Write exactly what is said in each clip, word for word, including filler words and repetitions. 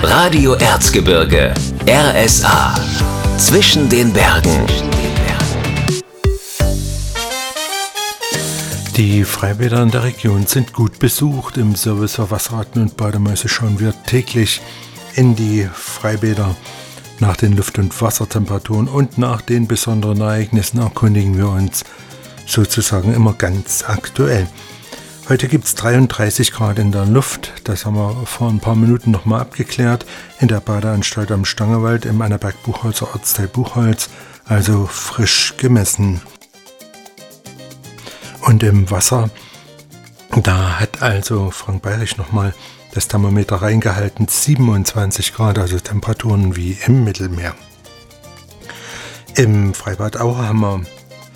Radio Erzgebirge, R S A. Zwischen den Bergen. Die Freibäder in der Region sind gut besucht. Im Service für Wasserratten und Bademäuse schauen wir täglich in die Freibäder. Nach den Luft- und Wassertemperaturen und nach den besonderen Ereignissen erkundigen wir uns sozusagen immer ganz aktuell. Heute gibt es dreiunddreißig Grad in der Luft, das haben wir vor ein paar Minuten nochmal abgeklärt, in der Badeanstalt am Stangewald im Annaberg-Buchholzer Ortsteil Buchholz, also frisch gemessen. Und im Wasser, da hat also Frank Bayrich nochmal das Thermometer reingehalten, siebenundzwanzig Grad, also Temperaturen wie im Mittelmeer. Im Freibad Aue haben wir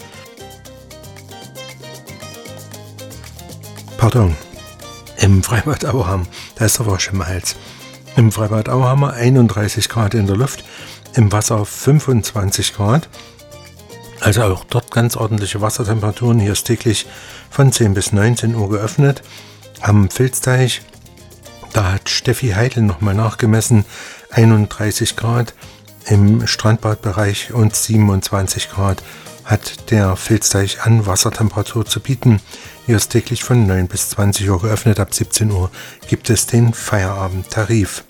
Pardon, im Freibad Auerham, da ist der Frosch im Hals. Im Freibad Auerham haben wir einunddreißig Grad in der Luft, im Wasser fünfundzwanzig Grad. Also auch dort ganz ordentliche Wassertemperaturen. Hier ist täglich von zehn bis neunzehn Uhr geöffnet. Am Filzteich, da hat Steffi Heidel nochmal nachgemessen, einunddreißig Grad. Im Strandbadbereich und siebenundzwanzig Grad hat der Filzteich an Wassertemperatur zu bieten. Hier ist täglich von neun bis zwanzig Uhr geöffnet. Ab siebzehn Uhr gibt es den Feierabendtarif.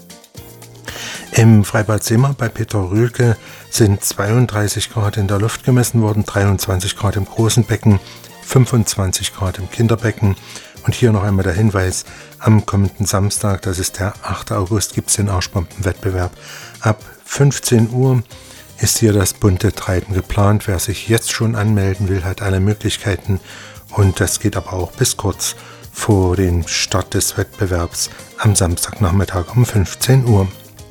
Im Freibad Seemar bei Peter Rühlke sind zweiunddreißig Grad in der Luft gemessen worden, dreiundzwanzig Grad im großen Becken, fünfundzwanzig Grad im Kinderbecken. Und hier noch einmal der Hinweis, am kommenden Samstag, das ist der achte August, gibt es den Arschbombenwettbewerb. Ab fünfzehn Uhr ist hier das bunte Treiben geplant. Wer sich jetzt schon anmelden will, hat alle Möglichkeiten. Und das geht aber auch bis kurz vor dem Start des Wettbewerbs am Samstagnachmittag um fünfzehn Uhr.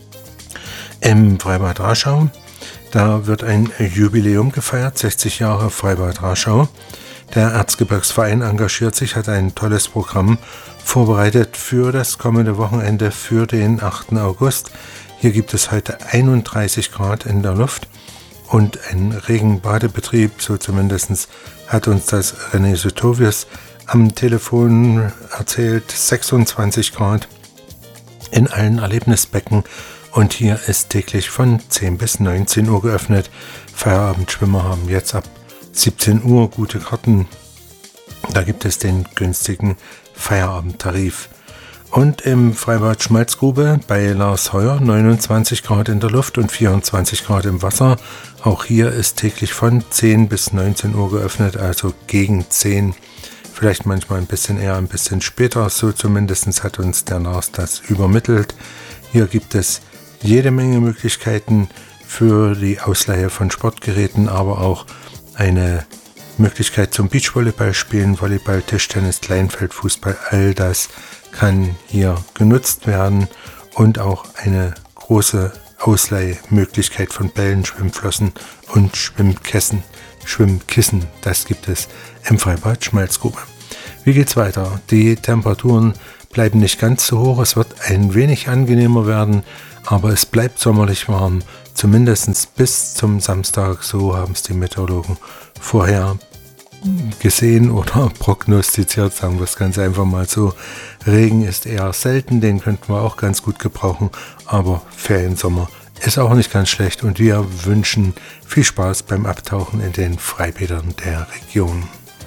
Im Freibad Raschau, da wird ein Jubiläum gefeiert, sechzig Jahre Freibad Raschau. Der Erzgebirgsverein engagiert sich, hat ein tolles Programm vorbereitet für das kommende Wochenende, für den achten August. Hier gibt es heute einunddreißig Grad in der Luft und einen regen Badebetrieb, so zumindest hat uns das René Sutovius am Telefon erzählt, sechsundzwanzig Grad in allen Erlebnisbecken. Und hier ist täglich von zehn bis neunzehn Uhr geöffnet. Feierabendschwimmer haben jetzt ab siebzehn Uhr gute Karten. Da gibt es den günstigen Feierabendtarif. Und im Freibad Schmalzgrube bei Lars Heuer neunundzwanzig Grad in der Luft und vierundzwanzig Grad im Wasser. Auch hier ist täglich von zehn bis neunzehn Uhr geöffnet, also gegen zehn. Vielleicht manchmal ein bisschen eher, ein bisschen später. So zumindest hat uns der Lars das übermittelt. Hier gibt es jede Menge Möglichkeiten für die Ausleihe von Sportgeräten, aber auch eine Möglichkeit zum Beachvolleyball spielen, Volleyball, Tischtennis, Kleinfeld, Fußball, all das kann hier genutzt werden und auch eine große Ausleihmöglichkeit von Bällen, Schwimmflossen und Schwimmkissen. Schwimmkissen, das gibt es im Freibad Schmalzgrube. Wie geht's weiter? Die Temperaturen bleiben nicht ganz so hoch, es wird ein wenig angenehmer werden, aber es bleibt sommerlich warm, zumindest bis zum Samstag, so haben es die Meteorologen vorher gesehen oder prognostiziert, sagen wir es ganz einfach mal so. Regen ist eher selten, den könnten wir auch ganz gut gebrauchen, aber Feriensommer ist auch nicht ganz schlecht und wir wünschen viel Spaß beim Abtauchen in den Freibädern der Region.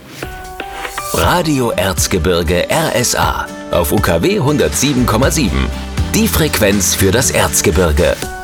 Radio Erzgebirge R S A auf U K W hundertsieben Komma sieben. Die Frequenz für das Erzgebirge.